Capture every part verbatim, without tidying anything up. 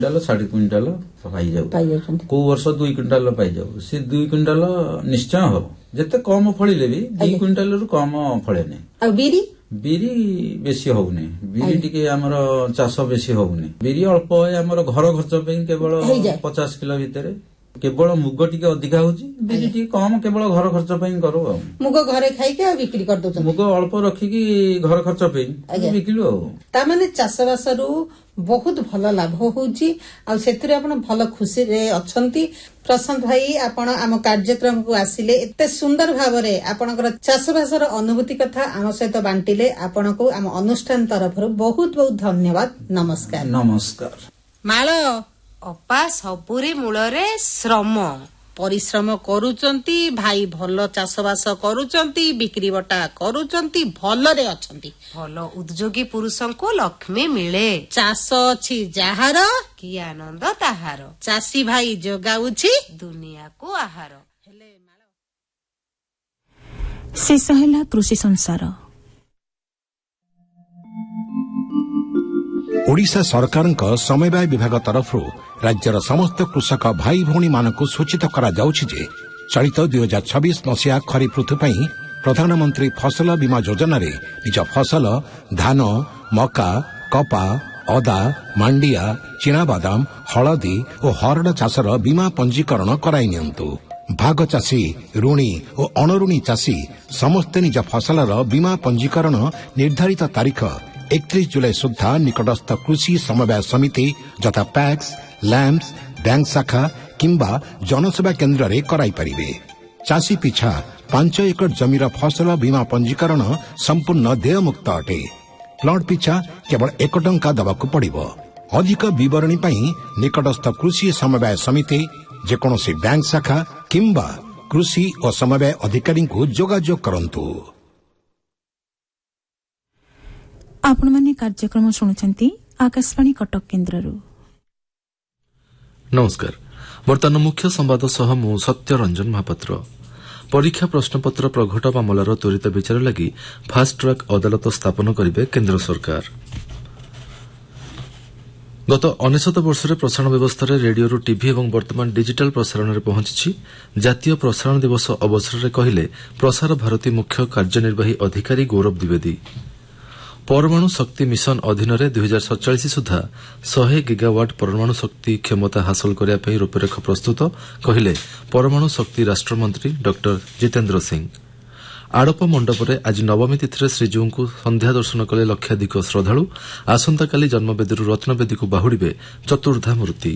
Quintal साढ़े quintal पाई जाऊ को वर्ष दुई क्विंटाल पाई जाऊ से दुई क्विंटाल निश्चय हम जिते कम फलिले भी दुई क्विंटाल रु कम फले नहीं। बिरी बिरी बेसी होउनी बिरी टिके हमर चाष बेसी होउनी बिरी अल्प हमर घर खर्च पे केवल पचास किलो भितर केवल मुग टिके अधिका होची बिरी टिके कम केवल घर खर्च पे करू आ मुग घरे खाई के बिक्री कर दो मुग अल्प रखिकी घर खर्च पे बिकिलु आ ता माने चाषबास रु बहुत भल लाभ होउची आ सेतरे आपण भल खुशी रे अछंती। प्रशांत भाई आपण आम कार्यक्रम को आसिले एते सुंदर भावरे आपणकर चाषबासर अनुभूति कथा आम सहित बांटिले आपण को आम अनुष्ठान तरफ बहुत बहुत धन्यवाद। नमस्कार। नमस्कार। माळ अपा सबुरी मूलरे श्रम परिश्रम करूचंती भाई भल चाषबास करूचंती बिक्री बटा करूचंती भलरे अछंती भल उद्योगी पुरुषों को लक्ष्मी मिले चाष अछि जाहार कि आनंद ताहार चाषी भाई जोगाउछि दुनिया को आहार। शेष है कृषि संसार। ओडिशा सरकारଙ୍କ समवाय विभाग तरफ राज्यर समस्त कृषक भाई भौणी मानक सूचित करा जाउछि जे चलित दुई हजार छब्बीस मसीहा खरीफ ऋतु पई प्रधानमंत्री फसल बीमा योजना रे निज फसल धान मका कपा अदा मांडिया चिनाबादाम हलदी और हरड़ चाषर बीमा पंजीकरण कराई नियंतु। भाग चाषी ऋणी और अणऋणी चाषी समस्ते निज फसलर बीमा पंजीकरण निर्धारित तारीख एकतीस जुलाई सुधा निकटस्थ कृषि समवाय समिति यथा पैक्स लैम्प्स बैंक शाखा किंबा जनसेवा केन्द्र रे कराई परिबे। चाषी पिछा पांच एकड़ जमीर फसल बीमा पंजीकरण संपूर्ण देयमुक्त अटे। प्लॉट पिछा केवल एक टंका दबाकू पड़िबो। अधिक विवरणी पई निकटस्थ कृषि समवाय समिति जेकोसी बैंक शाखा किंबा कृषि और समवाय अधिकारी को जोगाजोग करंतु। आपण माने कार्यक्रम शुणुछंती आकाशवाणी कटक केन्द्ररू। नमस्कार। वर्तमान मुख्य संवाद सह मु सत्य रंजन महापात्र। परीक्षा प्रश्नपत्र प्रघट मामलार त्वरित विचार लगी फास्ट ट्रैक अदालत स्थापन करिवे केन्द्र सरकार। गत अनेशत वर्ष प्रसारण व्यवस्था रेडियो टीवी और वर्तमान डिजिटल प्रसारण में पहुंची। जातीय प्रसारण दिवस अवसर में कहले प्रसार भारती मुख्य कार्यनिर्वाही अधिकारी गौरव द्विवेदी। परमाणु शक्ति मिशन अधीन दुई हजार सतचाश सुधा सौ गीगावाट परमाणु शक्ति क्षमता हासिल करने रूपरेख प्रस्तुत कहले परमाणु शक्ति राष्ट्रमंत्री डॉक्टर जितेन्द्र सिंह। आड़प मंडपरे आज नवमी तिथि श्रीजीऊ को संध्या दर्शन कले लक्षाधिक श्रद्धालु। आसंताकाली जन्मवेदी रत्नवेदी को बाहुड़े चतुर्धा मूर्ति।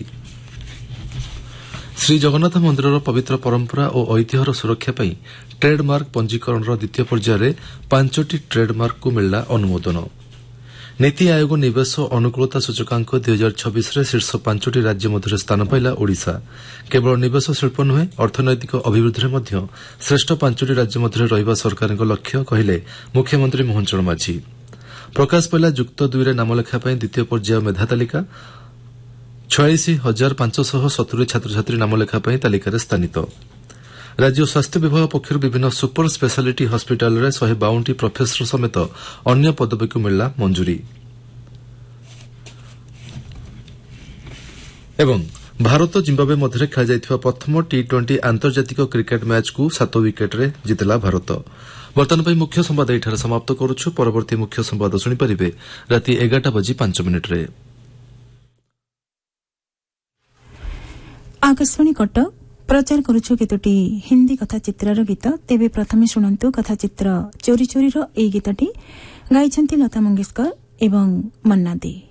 श्री जगन्नाथ मंदिर पवित्र परंपरा और ऐतिह्यर सुरक्षा पाई ट्रेडमार्क पंजीकरण द्वितीय पर्यायर पांचटी ट्रेडमार्क को मिलला अनुमोदन। नीति आयोग निवेश अनुकूलता सूचकांक दुई हजार छब्बीस शीर्ष पांचटी राज्य मध्य स्थान पाइला ओडिशा। केवल निवेश शिल्प नुहे अर्थनैतिक अभिवृद्धि में श्रेष्ठ पांचटी राज्य मध्य रहिबा सरकार लक्ष्य कहले मुख्यमंत्री मोहन चरण माझी। प्रकाश पाइला युक्त दुई नामलेखा द्वितीय पर्याय मेधा तालिका छयासी हजार पांचशह सतुरी छात्रछात्री नामलेखा तालिकार स्थानित। राज्य स्वास्थ्य विभाग पक्षर विभिन्न सुपर स्पेशालिटी हस्पिटाल रे शहे बाउंटी प्रोफेसर समेत अन्य पदवी को मिलला मंजूरी। एवं भारत जिम्बाब्वे मध्य खेल जाइथिबा प्रथम टी ट्वेंटी आंतर्जातिक क्रिकेट मैच को सात विकेट रे जितला भारत। वर्तमान पई मुख्य संवाद एठारे समाप्त करूछु। परवर्ती मुख्य संवाद सुनि परिबे राति एगारटा बजी पांच मिनिट रे। आकाशवाणी कटक प्रचार करुछु केतोटी हिंदी कथा चित्रर गीत। तेबे प्रथमे शुणंतु कथा चित्र चोरी चोरी रो ए गीतटी गाइछंती लता मंगेशकर एवं मन्ना दे।